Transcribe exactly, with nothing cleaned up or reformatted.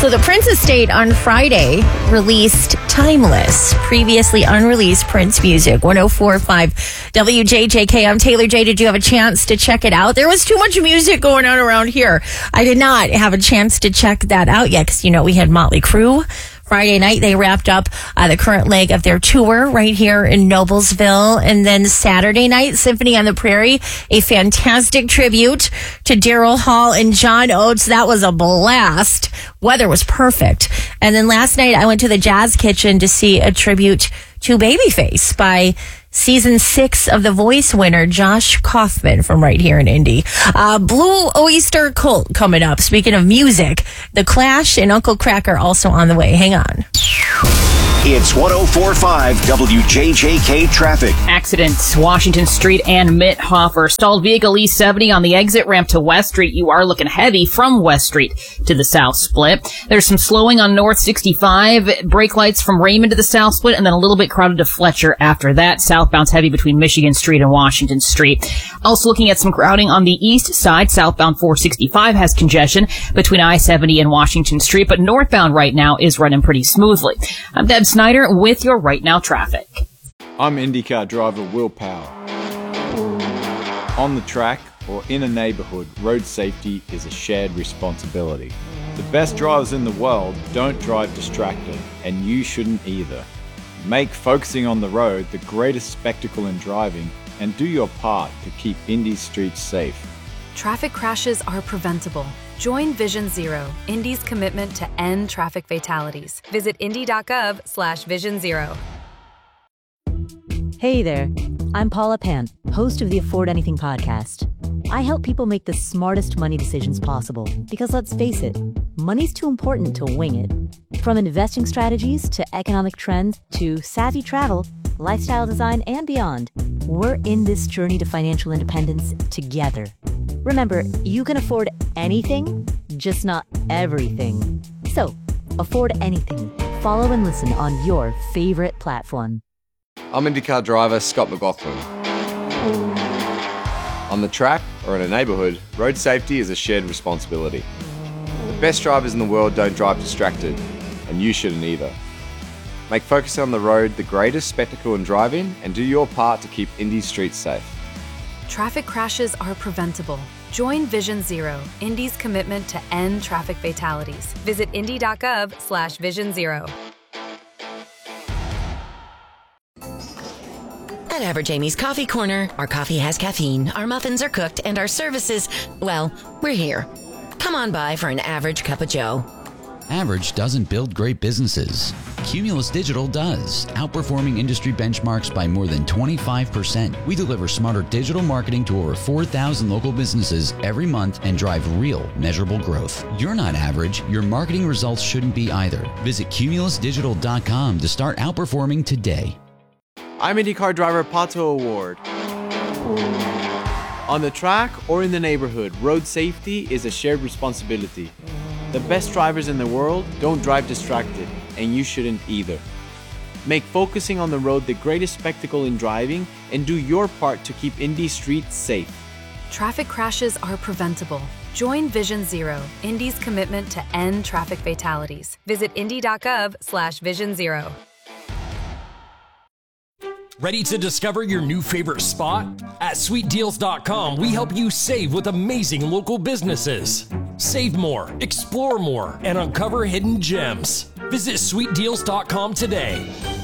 So the Prince Estate on Friday released Timeless, previously unreleased Prince music. one oh four point five W J J K. I'm Taylor J. Did you have a chance to check it out? There was too much music going on around here. I did not have a chance to check that out yet because, you know, we had Motley Crue. Friday night, they wrapped up uh, the current leg of their tour right here in Noblesville. And then Saturday night, Symphony on the Prairie, a fantastic tribute to Daryl Hall and John Oates. That was a blast. Weather was perfect. And then last night, I went to the Jazz Kitchen to see a tribute to Babyface by season six of The Voice winner Josh Kaufman from right here in Indy. Uh, Blue Oyster Cult coming up. Speaking of music, The Clash and Uncle Kracker also on the way. Hang on. It's one oh four point five W J J K traffic. Accidents, Washington Street and Mithofer. Stalled vehicle E seventy on the exit ramp to West Street. You are looking heavy from West Street to the South Split. There's some slowing on North sixty-five. Brake lights from Raymond to the South Split, and then a little bit crowded to Fletcher after that. Southbound's heavy between Michigan Street and Washington Street. Also looking at some crowding on the east side. Southbound four sixty-five has congestion between I seventy and Washington Street, but northbound right now is running pretty smoothly. I'm Deb Snyder with your Right Now traffic. I'm IndyCar driver Will Power. On the track or in a neighborhood, road safety is a shared responsibility. The best drivers in the world don't drive distracted, and you shouldn't either. Make focusing on the road the greatest spectacle in driving, and do your part to keep Indy's streets safe. Traffic crashes are preventable. Join Vision Zero, Indy's commitment to end traffic fatalities. Visit indy.gov slash vision zero. Hey there, I'm Paula Pan, host of the Afford Anything podcast. I help people make the smartest money decisions possible because, let's face it, money's too important to wing it. From investing strategies to economic trends to savvy travel, lifestyle design, and beyond, we're in this journey to financial independence together. Remember, you can afford anything, just not everything. So, afford anything. Follow and listen on your favorite platform. I'm IndyCar driver Scott McLaughlin. On the track or in a neighborhood, road safety is a shared responsibility. The best drivers in the world don't drive distracted, and you shouldn't either. Make focusing on the road the greatest spectacle in driving, and do your part to keep Indy's streets safe. Traffic crashes are preventable. Join Vision Zero, Indy's commitment to end traffic fatalities. Visit indy.gov slash vision zero. At Average Amy's Coffee Corner, our coffee has caffeine, our muffins are cooked, and our services, well, we're here. Come on by for an average cup of joe. Average doesn't build great businesses. Cumulus Digital does, outperforming industry benchmarks by more than twenty-five percent. We deliver smarter digital marketing to over four thousand local businesses every month and drive real, measurable growth. You're not average. Your marketing results shouldn't be either. Visit cumulus digital dot com to start outperforming today. I'm IndyCar driver Pato Award. On the track or in the neighborhood, road safety is a shared responsibility. The best drivers in the world don't drive distracted, and you shouldn't either. Make focusing on the road the greatest spectacle in driving, and do your part to keep Indy streets safe. Traffic crashes are preventable. Join Vision Zero, Indy's commitment to end traffic fatalities. Visit indy.gov slash vision zero. Ready to discover your new favorite spot? At sweet deals dot com, we help you save with amazing local businesses. Save more, explore more, and uncover hidden gems. Visit sweet deals dot com today.